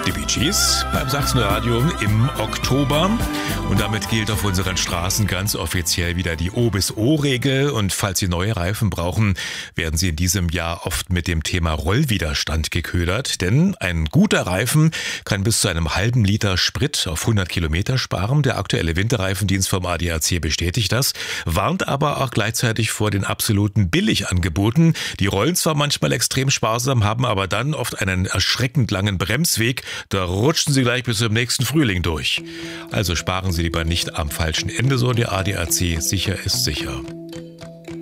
Die Bee Gees beim Sachsenradio im Oktober. Und damit gilt auf unseren Straßen ganz offiziell wieder die O bis O-Regel. Und falls Sie neue Reifen brauchen, werden Sie in diesem Jahr oft mit dem Thema Rollwiderstand geködert. Denn ein guter Reifen kann bis zu einem halben Liter Sprit auf 100 Kilometer sparen. Der aktuelle Winterreifendienst vom ADAC bestätigt das, warnt aber auch gleichzeitig vor den absoluten Billigangeboten. Die rollen zwar manchmal extrem sparsam, haben aber dann oft einen erschreckend langen Bremsweg. Da rutschen Sie gleich bis zum nächsten Frühling durch. Also sparen Sie lieber nicht am falschen Ende, so der ADAC. Sicher ist sicher.